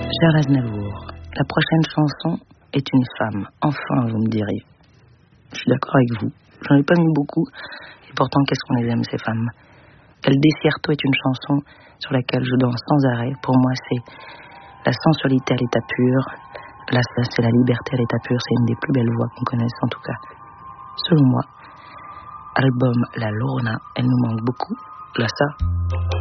Cher Aznavour, la prochaine chanson est une femme. Enfin, vous me direz. Je suis d'accord avec vous. J'en ai pas mis beaucoup. Et pourtant, qu'est-ce qu'on les aime, ces femmes. El Desierto est une chanson sur laquelle je danse sans arrêt. Pour moi, c'est la sensualité à l'état pur. Là, c'est la liberté à l'état pur. C'est une des plus belles voix qu'on connaisse, en tout cas. Selon moi, album La Lorna, elle nous manque beaucoup. Là, ça...